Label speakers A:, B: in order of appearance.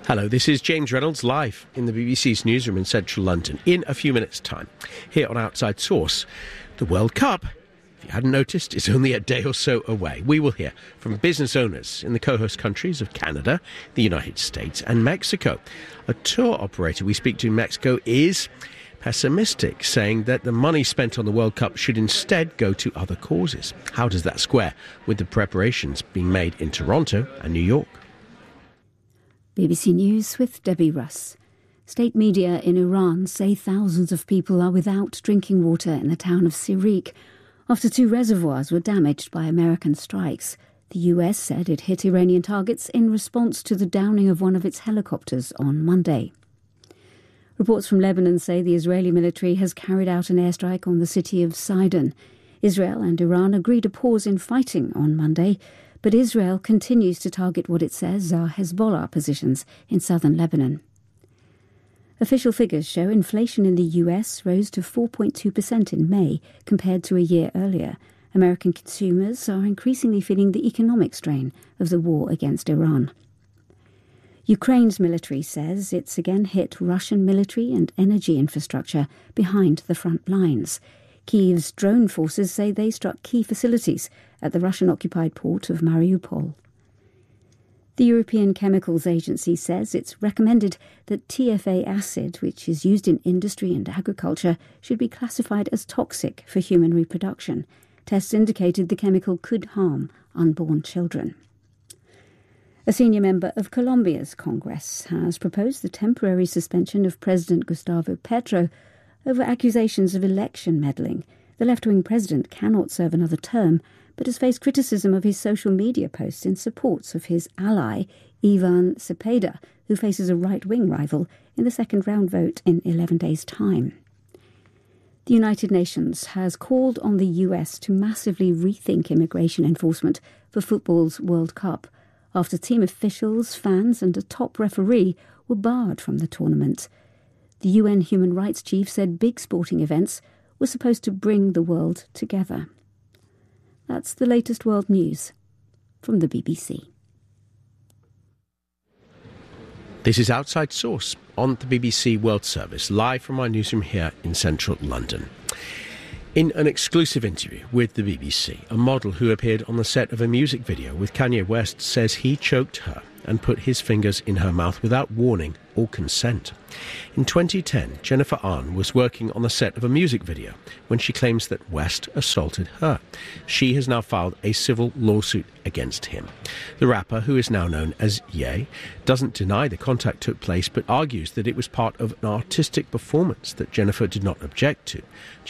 A: Hello, this is James Reynolds live in the BBC's newsroom in central London. In a few minutes' time, here on Outside Source, the World Cup, if you hadn't noticed, is only a day or so away. We will hear from business owners in the co-host countries of Canada, the United States and Mexico. A tour operator we speak to in Mexico is pessimistic, saying that the money spent on the World Cup should instead go to other causes. How does that square with the preparations being made in Toronto and New York?
B: BBC News with Debbie Russ. State media in Iran say thousands of people are without drinking water in the town of Sirik after 2 reservoirs were damaged by American strikes. The US said it hit Iranian targets in response to the downing of one of its helicopters on Monday. Reports from Lebanon say the Israeli military has carried out an airstrike on the city of Sidon. Israel and Iran agreed a pause in fighting on Monday, but Israel continues to target what it says are Hezbollah positions in southern Lebanon. Official figures show inflation in the US rose to 4.2% in May compared to a year earlier. American consumers are increasingly feeling the economic strain of the war against Iran. Ukraine's military says it's again hit Russian military and energy infrastructure behind the front lines. Kyiv's drone forces say they struck key facilities at the Russian-occupied port of Mariupol. The European Chemicals Agency says it's recommended that TFA acid, which is used in industry and agriculture, should be classified as toxic for human reproduction. Tests indicated the chemical could harm unborn children. A senior member of Colombia's Congress has proposed the temporary suspension of President Gustavo Petro over accusations of election meddling. The left-wing president cannot serve another term, but has faced criticism of his social media posts in support of his ally, Ivan Cepeda, who faces a right-wing rival in the second-round vote in 11 days' time. The United Nations has called on the US to massively rethink immigration enforcement for football's World Cup, after team officials, fans and a top referee were barred from the tournament. The UN Human Rights Chief said big sporting events were supposed to bring the world together. That's the latest world news from the BBC.
A: This is Outside Source on the BBC World Service, live from our newsroom here in central London. In an exclusive interview with the BBC, a model who appeared on the set of a music video with Kanye West says he choked her and put his fingers in her mouth without warning or consent. In 2010, Jennifer Ahn was working on the set of a music video when she claims that West assaulted her. She has now filed a civil lawsuit against him. The rapper, who is now known as Ye, doesn't deny the contact took place but argues that it was part of an artistic performance that Jennifer did not object to.